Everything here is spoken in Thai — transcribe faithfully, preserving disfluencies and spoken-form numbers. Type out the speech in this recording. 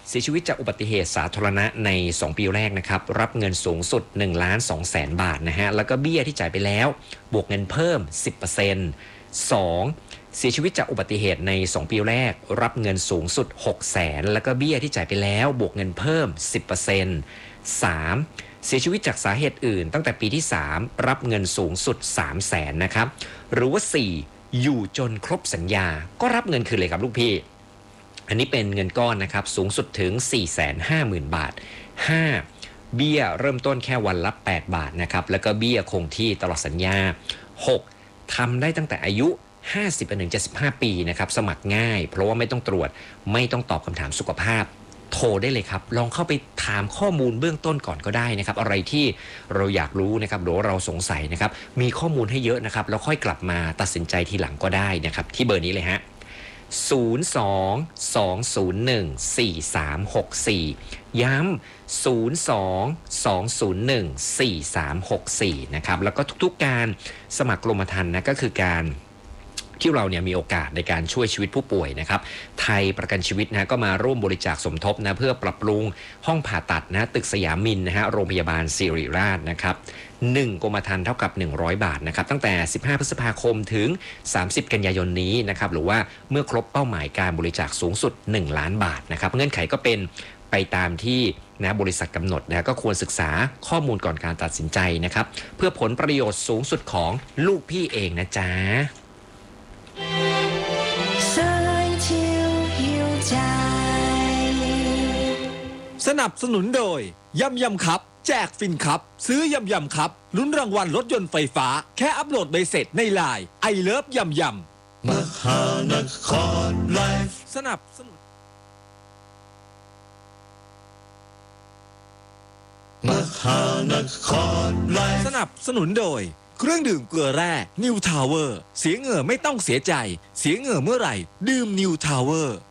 เสียชีวิตจากอุบัติเหตุสาธารณะในสองปีแรกนะครับรับเงินสูงสุด หนึ่งล้านสองแสน บาทนะฮะแล้วก็เบี้ยที่จ่ายไปแล้วบวกเงินเพิ่ม สิบเปอร์เซ็นต์ สองเสียชีวิตจากอุบัติเหตุในสองปีแรกรับเงินสูงสุด หกแสน แล้วก็เบี้ยที่จ่ายไปแล้วบวกเงินเพิ่ม สิบเปอร์เซ็นต์ สามเสียชีวิตจากสาเหตุอื่นตั้งแต่ปีที่สามรับเงินสูงสุด สามแสน นะครับหรือว่าสี่อยู่จนครบสัญญาก็รับเงินคืนเลยครับลูกพี่อันนี้เป็นเงินก้อนนะครับสูงสุดถึง สี่แสนห้าหมื่น บาท ห้าเบี้ยเริ่มต้นแค่วันละแปดบาทนะครับแล้วก็เบี้ยคงที่ตลอดสัญญา หกทำได้ตั้งแต่อายุห้าสิบไปถึงเจ็ดสิบห้าปีนะครับสมัครง่ายเพราะว่าไม่ต้องตรวจไม่ต้องตอบคำถามสุขภาพโทรได้เลยครับลองเข้าไปถามข้อมูลเบื้องต้นก่อนก็ได้นะครับอะไรที่เราอยากรู้นะครับหรือเราสงสัยนะครับมีข้อมูลให้เยอะนะครับแล้วค่อยกลับมาตัดสินใจทีหลังก็ได้นะครับที่เบอร์นี้เลยฮะศูนย์ สอง สอง ศูนย์ หนึ่ง สี่ สาม หก สี่ย้ำศูนย์ สอง สอง ศูนย์ หนึ่ง สี่ สาม หก สี่นะครับแล้วก็ทุกๆการสมัครกรมธรรม์นะก็คือการที่เราเนี่ยมีโอกาสในการช่วยชีวิตผู้ป่วยนะครับไทยประกันชีวิตนะก็มาร่วมบริจาคสมทบนะเพื่อปรับปรุงห้องผ่าตัดนะตึกสยามมินนะฮะโรงพยาบาลศิริราชนะครับหนึ่งกรมธรรม์เท่ากับหนึ่งร้อยบาทนะครับตั้งแต่สิบห้าพฤษภาคมถึงสามสิบกันยายนนี้นะครับหรือว่าเมื่อครบเป้าหมายการบริจาคสูงสุดหนึ่งล้านบาทนะครับเงื่อนไขก็เป็นไปตามที่นะบริษัทกำหนดนะก็ควรศึกษาข้อมูลก่อนการตัดสินใจนะครับเพื่อผลประโยชน์สูงสุดของลูกพี่เองนะจ๊ะสนับสนุนโดยยำยำครับแจกฟินครับซื้อยำยำครับลุ้นรางวัลรถยนต์ไฟฟ้าแค่อัปโหลดใบเสร็จในไลน์ไอเลิฟยำยำมหานครไลฟ์สนับสนุนมหานครไลฟ์สนับสนุนโดยเครื่องดื่มเกลือแร่นิวทาวเวอร์เสียเหงื่อไม่ต้องเสียใจเสียเหงื่อเมื่อไหร่ดื่มนิวทาวเวอร์